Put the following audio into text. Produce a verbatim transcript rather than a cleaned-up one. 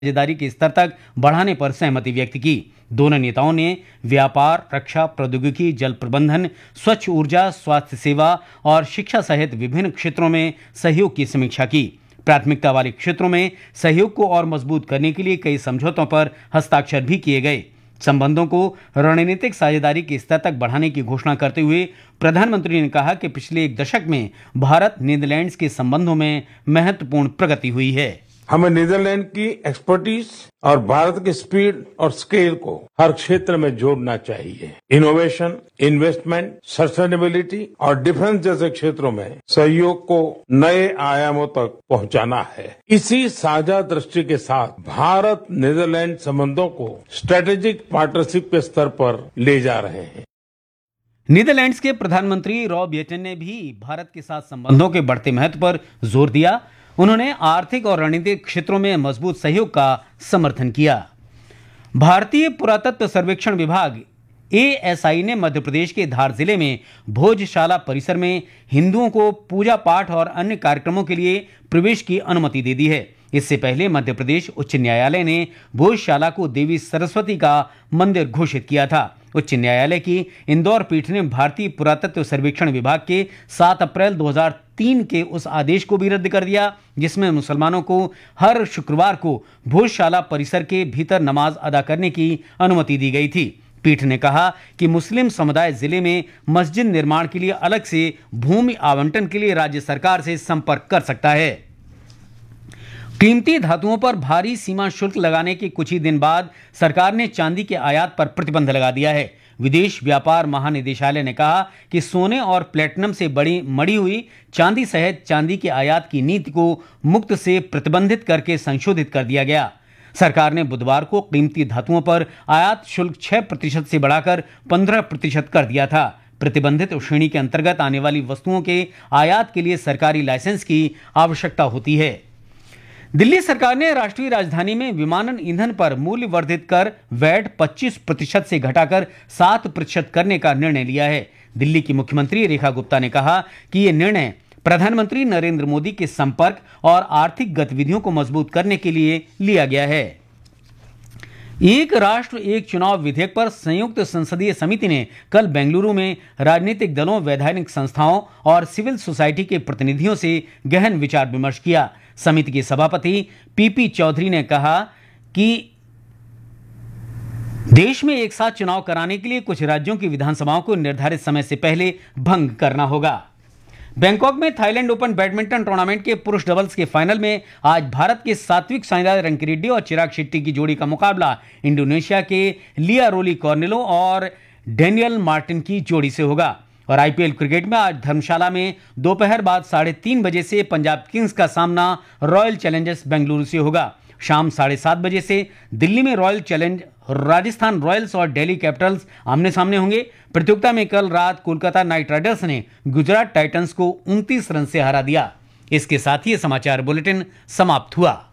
साझेदारी के स्तर तक बढ़ाने पर सहमति व्यक्त की। दोनों नेताओं ने व्यापार, रक्षा, प्रौद्योगिकी, जल प्रबंधन, स्वच्छ ऊर्जा, स्वास्थ्य सेवा और शिक्षा सहित विभिन्न क्षेत्रों में सहयोग की समीक्षा की। प्राथमिकता वाले क्षेत्रों में सहयोग को और मजबूत करने के लिए कई समझौतों पर हस्ताक्षर भी किए गए। संबंधों को रणनीतिक साझेदारी के स्तर तक बढ़ाने की घोषणा करते हुए प्रधानमंत्री ने कहा कि पिछले एक दशक में भारत नीदरलैंड्स के संबंधों में महत्वपूर्ण प्रगति हुई है। हमें नीदरलैंड की एक्सपर्टीज और भारत की स्पीड और स्केल को हर क्षेत्र में जोड़ना चाहिए। इनोवेशन, इन्वेस्टमेंट, सस्टेनेबिलिटी और डिफेंस जैसे क्षेत्रों में सहयोग को नए आयामों तक पहुंचाना है। इसी साझा दृष्टि के साथ भारत नीदरलैंड संबंधों को स्ट्रेटेजिक पार्टनरशिप के स्तर पर ले जा रहे हैं। नीदरलैंड्स के प्रधानमंत्री रॉब येटन ने भी भारत के साथ संबंधों के बढ़ते महत्व पर जोर दिया। उन्होंने आर्थिक और रणनीतिक क्षेत्रों में मजबूत सहयोग का समर्थन किया। भारतीय पुरातत्व सर्वेक्षण विभाग ए एस आई ने मध्य प्रदेश के धार जिले में भोजशाला परिसर में हिंदुओं को पूजा पाठ और अन्य कार्यक्रमों के लिए प्रवेश की अनुमति दे दी है। इससे पहले मध्य प्रदेश उच्च न्यायालय ने भोजशाला को देवी सरस्वती का मंदिर घोषित किया था। उच्च न्यायालय की इंदौर पीठ ने भारतीय पुरातत्व सर्वेक्षण विभाग के सात अप्रैल दो हज़ार तीन के उस आदेश को भी रद्द कर दिया जिसमें मुसलमानों को हर शुक्रवार को भोजशाला परिसर के भीतर नमाज अदा करने की अनुमति दी गई थी। पीठ ने कहा कि मुस्लिम समुदाय जिले में मस्जिद निर्माण के लिए अलग से भूमि आवंटन के लिए राज्य सरकार से संपर्क कर सकता है। कीमती धातुओं पर भारी सीमा शुल्क लगाने के कुछ ही दिन बाद सरकार ने चांदी के आयात पर प्रतिबंध लगा दिया है। विदेश व्यापार महानिदेशालय ने कहा कि सोने और प्लेटिनम से बड़ी मड़ी हुई चांदी सहित चांदी के आयात की नीति को मुक्त से प्रतिबंधित करके संशोधित कर दिया गया। सरकार ने बुधवार को कीमती धातुओं पर आयात शुल्क छह प्रतिशत से बढ़ाकर पंद्रह प्रतिशत कर दिया था। प्रतिबंधित श्रेणी के अंतर्गत आने वाली वस्तुओं के आयात के लिए सरकारी लाइसेंस की आवश्यकता होती है। दिल्ली सरकार ने राष्ट्रीय राजधानी में विमानन ईंधन पर मूल्य वर्धित कर वैट पच्चीस प्रतिशत से घटाकर सात प्रतिशत करने का निर्णय लिया है। दिल्ली की मुख्यमंत्री रेखा गुप्ता ने कहा कि यह निर्णय प्रधानमंत्री नरेंद्र मोदी के संपर्क और आर्थिक गतिविधियों को मजबूत करने के लिए लिया गया है। एक राष्ट्र एक चुनाव विधेयक पर संयुक्त संसदीय समिति ने कल बेंगलुरु में राजनीतिक दलों, वैधानिक संस्थाओं और सिविल सोसाइटी के प्रतिनिधियों से गहन विचार विमर्श किया। समिति के सभापति पीपी चौधरी ने कहा कि देश में एक साथ चुनाव कराने के लिए कुछ राज्यों की विधानसभाओं को निर्धारित समय से पहले भंग करना होगा। बैंकॉक में थाईलैंड ओपन बैडमिंटन टूर्नामेंट के पुरुष डबल्स के फाइनल में आज भारत के सात्विक साईराज रंकीरेड्डी और चिराग शेट्टी की जोड़ी का मुकाबला इंडोनेशिया के लिया रोली कॉर्नेलो और डेनियल मार्टिन की जोड़ी से होगा। और आईपीएल क्रिकेट में आज धर्मशाला में दोपहर बाद साढ़े तीन बजे से पंजाब किंग्स का सामना रॉयल चैलेंजर्स बेंगलुरु से होगा। शाम साढ़े सात बजे से दिल्ली में रॉयल चैलेंज राजस्थान रॉयल्स और दिल्ली कैपिटल्स आमने सामने होंगे। प्रतियोगिता में कल रात कोलकाता नाइट राइडर्स ने गुजरात टाइटंस को उनतीस रन से हरा दिया। इसके साथ ही समाचार बुलेटिन समाप्त हुआ।